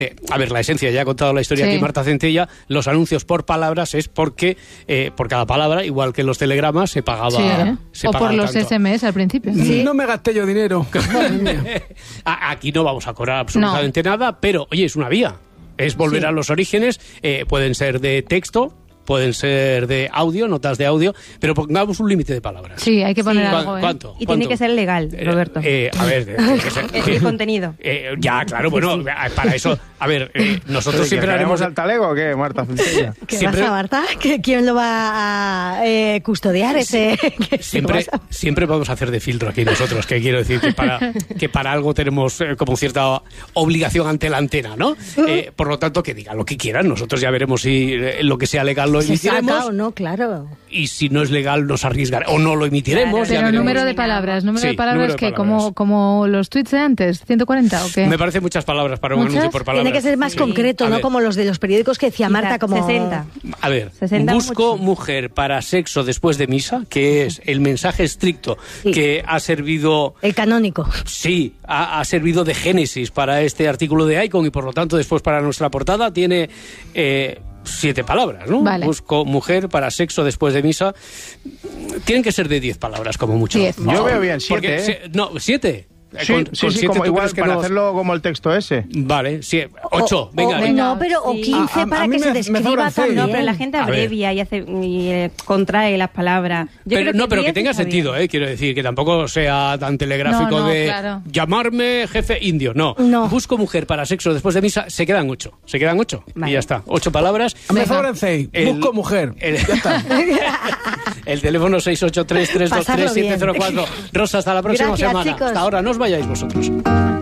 A ver, la esencia, ya ha contado la historia aquí Marta Centella, los anuncios por palabras es porque por cada palabra, igual que los telegramas, se pagaba. O por los SMS al principio. Sí. No me gasté yo dinero. Aquí no vamos a cobrar absolutamente nada, pero oye, es una vía. Es volver a los orígenes, pueden ser de texto, pueden ser de audio, notas de audio, pero pongamos un límite de palabras. Sí, hay que poner algo. ¿Cuánto? Y tiene que ser legal, Roberto. A ver, el contenido. Ya, claro, bueno, para eso, a ver, nosotros siempre haremos al talego o qué, Marta Centella. ¿Qué pasa, Marta? ¿Quién lo va a custodiar ese? Siempre vamos a hacer de filtro aquí nosotros, que quiero decir que para algo tenemos como cierta obligación ante la antena, ¿no? Por lo tanto, que digan lo que quieran, nosotros ya veremos si lo que sea legal lo emitiremos. Saca o no, claro. Y si no es legal nos arriesgaremos o no lo emitiremos. Claro, pero número de palabras que como los tweets de antes, 140 o qué. Me parece muchas palabras para un anuncio por palabras. Tiene que ser más concreto, no como los de los periódicos que decía Marta, como 60. A ver, busco mujer para sexo después de misa, que es el mensaje estricto que ha servido... El canónico. Sí, ha servido de génesis para este artículo de Icon y por lo tanto después para nuestra portada tiene... 7 palabras, ¿no? Vale. Busco mujer para sexo después de misa. Tienen que ser de 10 palabras como mucho. 10. Yo veo bien 7, No, 7. Sí, como igual para hacerlo como el texto ese. Vale, 8, venga. No, pero o 15 para que se describa también. No, pero la gente abrevia y contrae las palabras. Pero que tenga sentido, quiero decir, que tampoco sea tan telegráfico llamarme jefe indio. No. Busco mujer para sexo después de misa, se quedan 8. Vale. Y ya está. 8 palabras. Me sobran 6. Busco mujer. Ya está. El teléfono 683-323-704. Rosa, hasta la próxima semana. Chicos. Hasta ahora, no os vayáis vosotros.